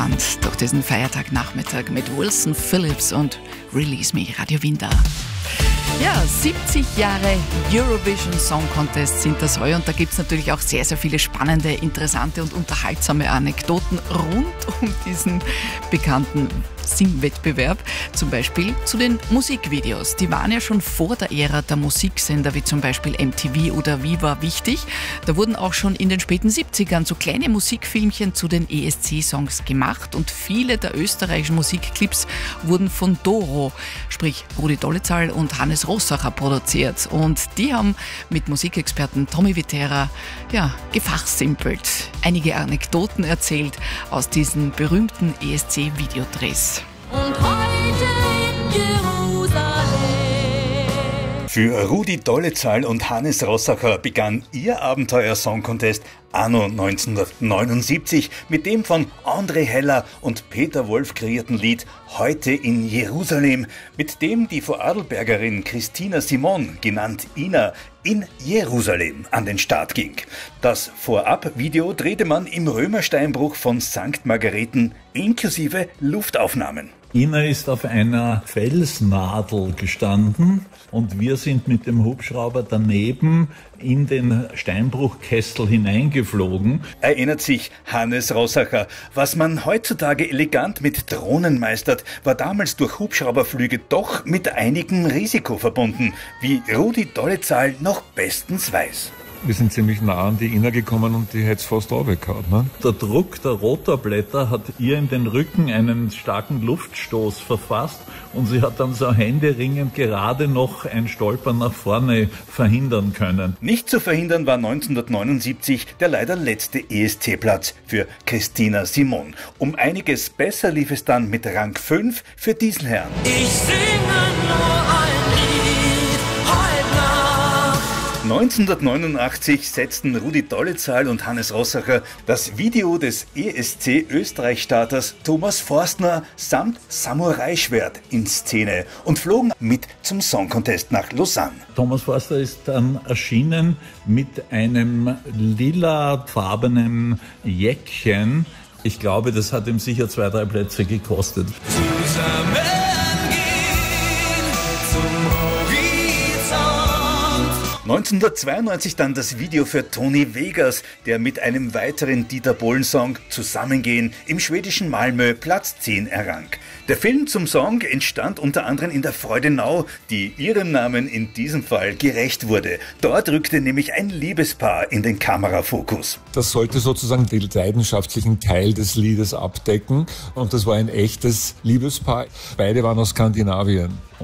Durch diesen Feiertagnachmittag mit Wilson Phillips und Release Me, Radio Wien da. Ja, 70 Jahre Eurovision Song Contest sind das heuer und da gibt es natürlich auch sehr, sehr viele spannende, interessante und unterhaltsame Anekdoten rund um diesen bekannten Singwettbewerb. Zum Beispiel zu den Musikvideos. Die waren ja schon vor der Ära der Musiksender wie zum Beispiel MTV oder Viva wichtig. Da wurden auch schon in den späten 70ern so kleine Musikfilmchen zu den ESC-Songs gemacht und viele der österreichischen Musikclips wurden von Doro, sprich Rudi Dolezal und Hannes Rossacher produziert. Und die haben mit Musikexperten Tommy Viterra gefachsimpelt, einige Anekdoten erzählt aus diesen berühmten ESC-Videodrehs. Und heute in Jerusalem. Für Rudi Dolezal und Hannes Rossacher begann ihr Abenteuer Song Contest anno 1979 mit dem von André Heller und Peter Wolf kreierten Lied Heute in Jerusalem, mit dem die Vorarlbergerin Christina Simon, genannt Ina, in Jerusalem an den Start ging. Das Vorab-Video drehte man im Römersteinbruch von St. Margareten inklusive Luftaufnahmen. Ina ist auf einer Felsnadel gestanden und wir sind mit dem Hubschrauber daneben in den Steinbruchkessel hineingeflogen. Erinnert sich Hannes Rossacher. Was man heutzutage elegant mit Drohnen meistert, war damals durch Hubschrauberflüge doch mit einigem Risiko verbunden, wie Rudi Dolezal noch bestens weiß. Wir sind ziemlich nah an die Ina gekommen und die hätte es fast runtergehauen, ne? Der Druck der Rotorblätter hat ihr in den Rücken einen starken Luftstoß verfasst und sie hat dann so händeringend gerade noch ein Stolpern nach vorne verhindern können. Nicht zu verhindern war 1979 der leider letzte ESC-Platz für Christina Simon. Um einiges besser lief es dann mit Rang 5 für diesen Herrn. Ich singe nur ein Lied heute Nacht. 1989 setzten Rudi Dolezal und Hannes Rossacher das Video des ESC-Österreich-Starters Thomas Forstner samt Samurai-Schwert in Szene und flogen mit zum Song Contest nach Lausanne. Thomas Forster ist dann erschienen mit einem lilafarbenen Jäckchen. Ich glaube, das hat ihm sicher 2-3 Plätze gekostet. Zusammen gehen zum Horizont. 1992 dann das Video für Toni Vegas, der mit einem weiteren Dieter Bohlen-Song Zusammengehen im schwedischen Malmö Platz 10 errang. Der Film zum Song entstand unter anderem in der Freudenau, die ihrem Namen in diesem Fall gerecht wurde. Dort rückte nämlich ein Liebespaar in den Kamerafokus. Das sollte sozusagen den leidenschaftlichen Teil des Liedes abdecken und das war ein echtes Liebespaar. Beide waren aus Skandinavien.